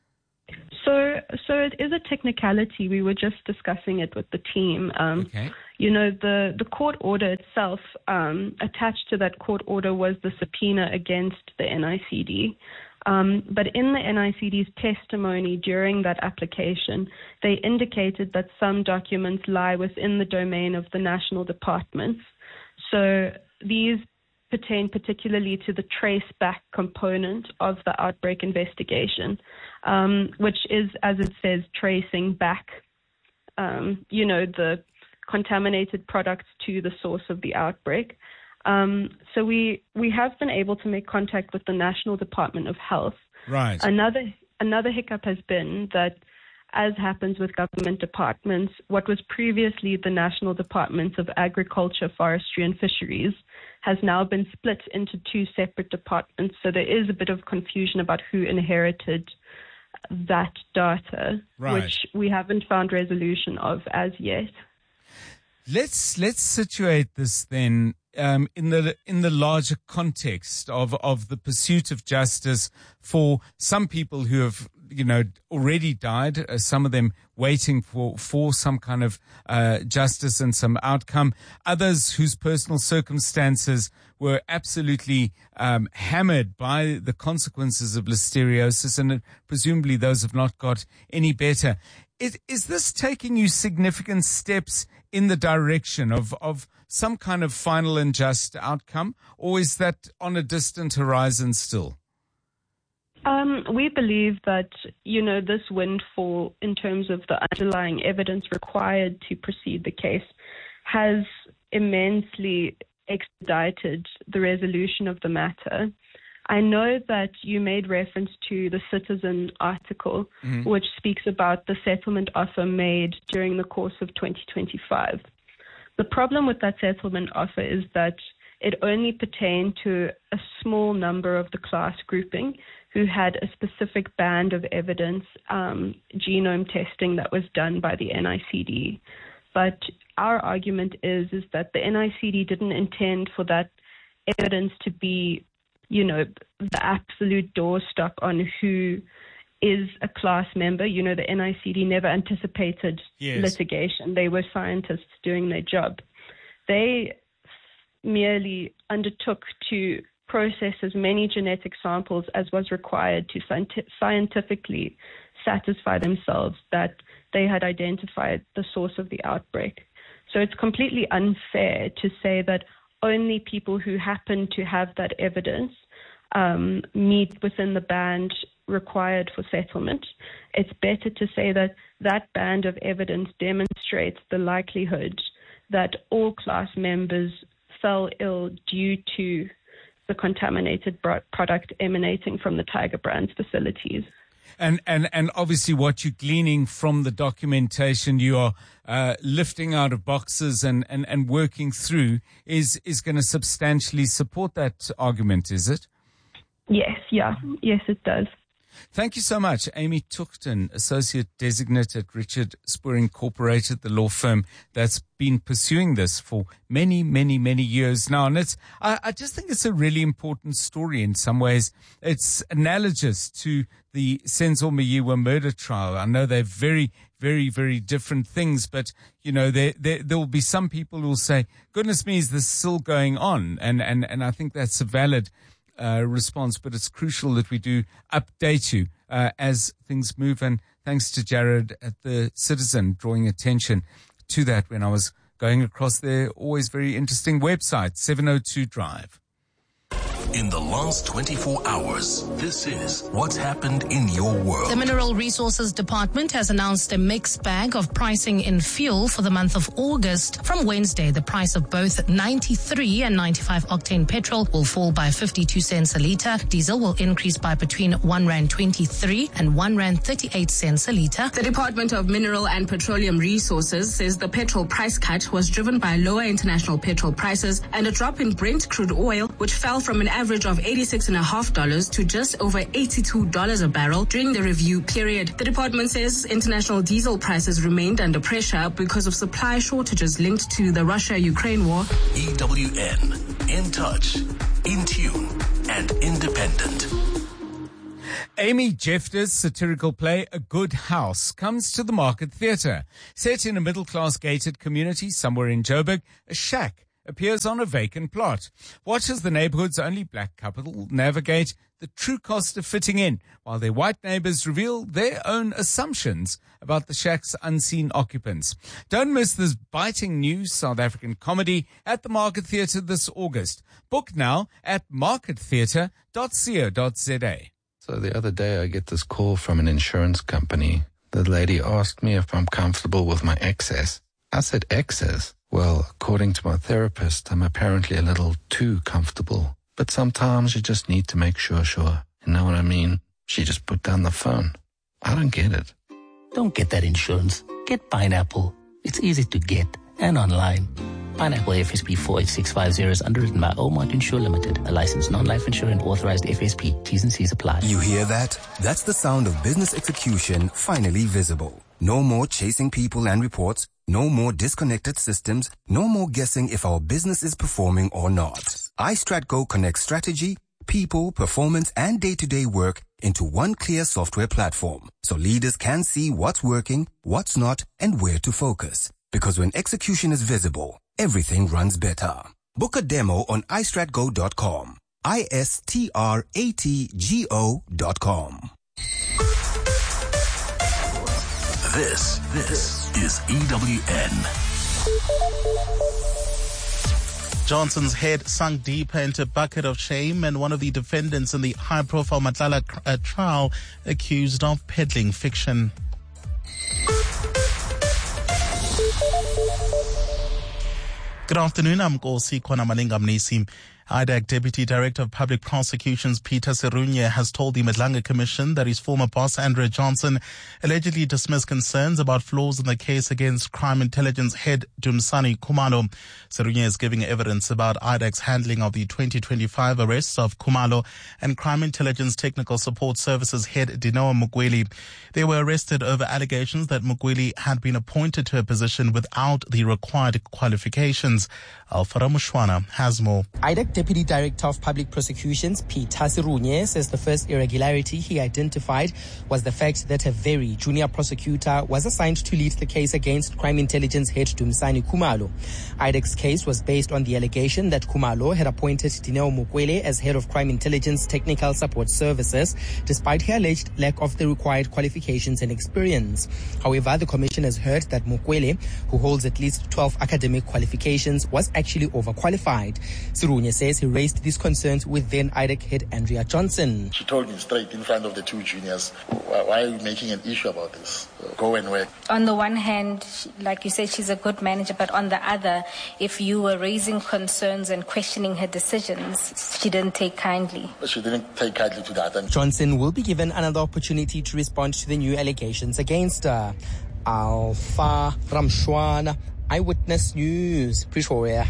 So, so it is a technicality. We were just discussing it with the team. Um, okay. You know, the, the court order itself, um, attached to that court order was the subpoena against the N I C D. Um, but in the N I C D's testimony during that application, they indicated that some documents lie within the domain of the national departments. So these pertain particularly to the trace back component of the outbreak investigation, um, which is, as it says, tracing back, um, you know, the contaminated products to the source of the outbreak. Um, so we, we have been able to make contact with the National Department of Health. Right. Another, another hiccup has been that, as happens with government departments, what was previously the National Departments of Agriculture, Forestry and Fisheries has now been split into two separate departments. So there is a bit of confusion about who inherited that data, right, which we haven't found resolution of as yet. Let's let's situate this then um, in the in the larger context of of the pursuit of justice for some people who have, you know, already died. Uh, some of them waiting for for some kind of uh, justice and some outcome. Others whose personal circumstances were absolutely um, hammered by the consequences of listeriosis, and uh, presumably those have not got any better. Is, is this taking you significant steps in the direction of, of some kind of final and just outcome, or is that on a distant horizon still? Um, we believe that, you know, this windfall in terms of the underlying evidence required to proceed the case has immensely expedited the resolution of the matter. I know that you made reference to the Citizen article, Mhm. which speaks about the settlement offer made during the course of twenty twenty-five. The problem with that settlement offer is that it only pertained to a small number of the class grouping who had a specific band of evidence, um, genome testing that was done by the N I C D. But our argument is, is that the N I C D didn't intend for that evidence to be, you know, the absolute doorstop on who is a class member. You know, the N I C D never anticipated Yes. litigation. They were scientists doing their job. They merely undertook to process as many genetic samples as was required to scienti- scientifically satisfy themselves that they had identified the source of the outbreak. So it's completely unfair to say that only people who happen to have that evidence um, meet within the band required for settlement. It's better to say that that band of evidence demonstrates the likelihood that all class members fell ill due to the contaminated bro- product emanating from the Tiger Brands facilities. And, and, and obviously what you're gleaning from the documentation you are uh, lifting out of boxes and, and, and working through is, is going to substantially support that argument, is it? Yes, yeah. Yes, it does. Thank you so much, Amy Tuchten, Associate Designate at Richard Spoor Incorporated, the law firm that's been pursuing this for many, many, many years now. And it's, I, I just think it's a really important story in some ways. It's analogous to the Senzo Meyiwa murder trial. I know they're very, very, very different things, but, you know, there, there, there will be some people who will say, goodness me, is this still going on? And, and, and I think that's a valid Uh, response, but it's crucial that we do update you uh, as things move. And thanks to Jared at the Citizen drawing attention to that when I was going across their always very interesting website, seven oh two Drive. In the last twenty-four hours, this is what's happened in your world. The Mineral Resources Department has announced a mixed bag of pricing in fuel for the month of August. From Wednesday, the price of both ninety-three and ninety-five octane petrol will fall by fifty-two cents a litre. Diesel will increase by between one rand twenty-three and one rand thirty-eight cents a litre. The Department of Mineral and Petroleum Resources says the petrol price cut was driven by lower international petrol prices and a drop in Brent crude oil, which fell from an average of eighty-six point five dollars to just over eighty-two dollars a barrel during the review period. The department says international diesel prices remained under pressure because of supply shortages linked to the Russia-Ukraine war. E W N, in touch, in tune, and independent. Amy Jeffter's satirical play A Good House comes to the Market Theatre. Set in a middle-class gated community somewhere in Joburg, a shack appears on a vacant plot. Watch as the neighborhood's only black couple navigate the true cost of fitting in, while their white neighbors reveal their own assumptions about the shack's unseen occupants. Don't miss this biting new South African comedy at the Market Theatre this August. Book now at market theatre dot co dot za. So the other day I get this call from an insurance company. The lady asked me if I'm comfortable with my excess. I said excess? Well, according to my therapist, I'm apparently a little too comfortable. But sometimes you just need to make sure, sure. You know what I mean? She just put down the phone. I don't get it. Don't get that insurance. Get Pineapple. It's easy to get and online. Pineapple F S P four eight six five zero is underwritten by Omart Insure Limited, a licensed non-life insurer and authorized F S P. T's and C's apply. You hear that? That's the sound of business execution finally visible. No more chasing people and reports. No more disconnected systems. No more guessing if our business is performing or not. iStratGo connects strategy, people, performance, and day-to-day work into one clear software platform, so leaders can see what's working, what's not, and where to focus. Because when execution is visible, everything runs better. Book a demo on i strat go dot com. I S T R A T G O dot com. This, this is E W N. Johnson's head sunk deeper into a bucket of shame, and one of the defendants in the high-profile Matlala uh, trial accused of peddling fiction. Good afternoon, I'm Nkosi Khona Malinga Mnisi. I D A C Deputy Director of Public Prosecutions Peter Serunye has told the Madlanga Commission that his former boss Andrea Johnson allegedly dismissed concerns about flaws in the case against crime intelligence head Dumisani Khumalo. Serunye is giving evidence about I D A C's handling of the twenty twenty-five arrests of Khumalo and Crime Intelligence Technical Support Services head Dineo Mukweli. They were arrested over allegations that Mukweli had been appointed to a position without the required qualifications. Alfara Mushwana has more. I D A C Deputy Director of Public Prosecutions Peter Serunye says the first irregularity he identified was the fact that a very junior prosecutor was assigned to lead the case against Crime Intelligence head Dumisani Khumalo. I D A C's case was based on the allegation that Khumalo had appointed Dineo Mukweli as head of Crime Intelligence Technical Support Services, despite her alleged lack of the required qualifications and experience. However, the commission has heard that Mukweli, who holds at least twelve academic qualifications, was actually overqualified. Serunye says he raised these concerns with then I D A C head Andrea Johnson. She told me straight in front of the two juniors, why are you making an issue about this? Go and work. On the one hand, like you said, she's a good manager, but on the other, if you were raising concerns and questioning her decisions, she didn't take kindly. She didn't take kindly to that. And Johnson will be given another opportunity to respond to the new allegations against her. Alpha Ramshwana, Eyewitness News, Pretoria.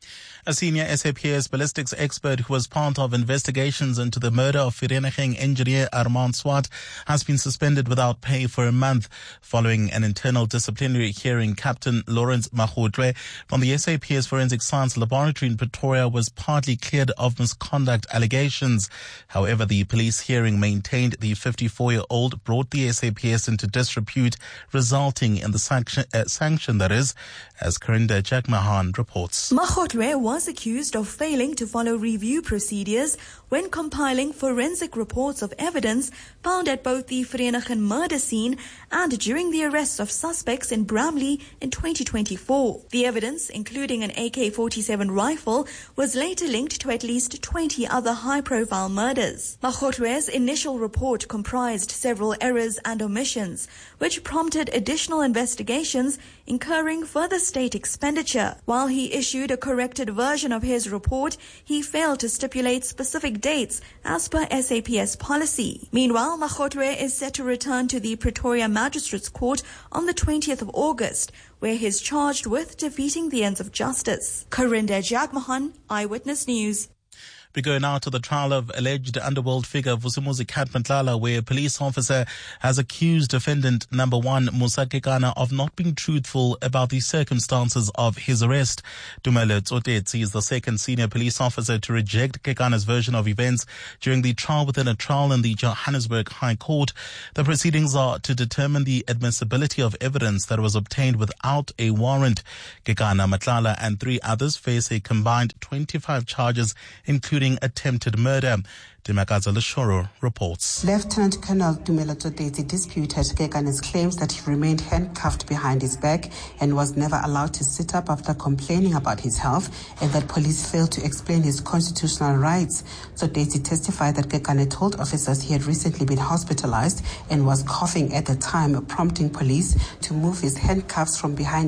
A senior S A P S ballistics expert who was part of investigations into the murder of Vereeniging engineer Armand Swart has been suspended without pay for a month following an internal disciplinary hearing. Captain Lawrence Mahotwe from the S A P S Forensic Science Laboratory in Pretoria was partly cleared of misconduct allegations. However, the police hearing maintained the fifty-four-year-old brought the S A P S into disrepute, resulting in the sanction, uh, sanction that is, as Karinda Jagmahan reports. Mahotwe was was accused of failing to follow review procedures when compiling forensic reports of evidence found at both the Vereeniging murder scene and during the arrests of suspects in Bramley in twenty twenty-four. The evidence, including an A K forty-seven rifle, was later linked to at least twenty other high-profile murders. Mahotwe's initial report comprised several errors and omissions, which prompted additional investigations, incurring further state expenditure. While he issued a corrected version of his report, he failed to stipulate specific dates as per S A P S policy. Meanwhile, Mahotwe is set to return to the Pretoria Magistrates Court on the twentieth of August, where he is charged with defeating the ends of justice. Karinda Jagmahan, Eyewitness News. We go now to the trial of alleged underworld figure Vusimuzi Kat Matlala, where a police officer has accused defendant number one Musa Kekana of not being truthful about the circumstances of his arrest. Dumelo Tsotetsi is the second senior police officer to reject Kekana's version of events during the trial within a trial in the Johannesburg High Court. The proceedings are to determine the admissibility of evidence that was obtained without a warrant. Kekana, Matlala and three others face a combined twenty-five charges, including attempted murder. Dimakaza Lashoro reports. Lieutenant Colonel Dumelo Tsotetsi disputed Kekana's claims that he remained handcuffed behind his back and was never allowed to sit up after complaining about his health, and that police failed to explain his constitutional rights. Tsotetsi testified that Kekana told officers he had recently been hospitalized and was coughing at the time, prompting police to move his handcuffs from behind